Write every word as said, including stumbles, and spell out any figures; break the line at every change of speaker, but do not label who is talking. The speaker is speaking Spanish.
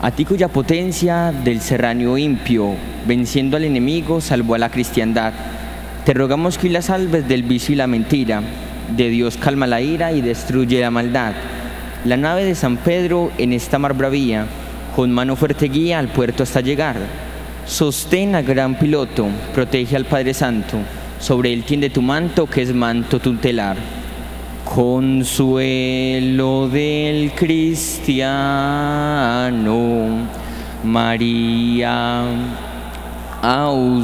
A ti cuya potencia del serranio impío, venciendo al enemigo, salvó a la cristiandad. Te rogamos que hoy la salves del vicio y la mentira. De Dios calma la ira y destruye la maldad. La nave de San Pedro en esta mar bravía, con mano fuerte guía al puerto hasta llegar. Sostén al gran piloto, protege al Padre Santo, sobre él tiende tu manto que es manto tutelar. Consuelo del cristiano, María, auxilio